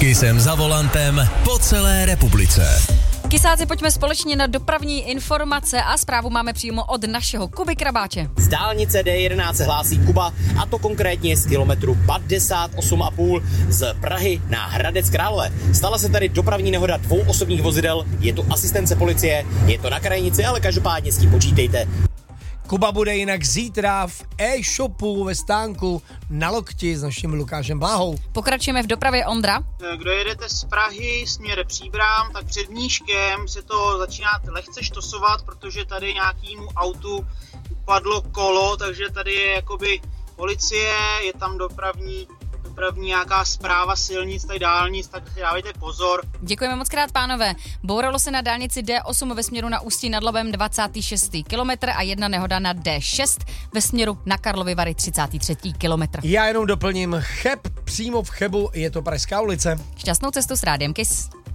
Kysem za volantem po celé republice. Kysáci, pojďme společně na dopravní informace a zprávu máme přímo od našeho Kuby Krabáče. Z dálnice D11 se hlásí Kuba, a to konkrétně z kilometru 58,5 z Prahy na Hradec Králové. Stala se tady dopravní nehoda 2 osobních vozidel, je to asistence policie, je to na krajnici, ale každopádně s tím počítejte. Kuba bude jinak zítra v e-shopu ve stánku na Lokti s naším Lukášem Bláhou. Pokračujeme v dopravě, Ondra. Kdo jedete z Prahy směr Příbram, tak před Mníškem se to začíná lehce štosovat, protože tady nějakému autu upadlo kolo, takže tady je jakoby policie, je tam dopravní nějaká správa silnic, tady dálnic, tak dávejte pozor. Děkujeme moc krát, pánové. Bouralo se na dálnici D8 ve směru na Ústí nad Labem 26. kilometr a jedna nehoda na D6 ve směru na Karlovy Vary 33. kilometr. Já jenom doplním, Cheb, přímo v Chebu je to Pražská ulice. Šťastnou cestu s Rádiem Kiss.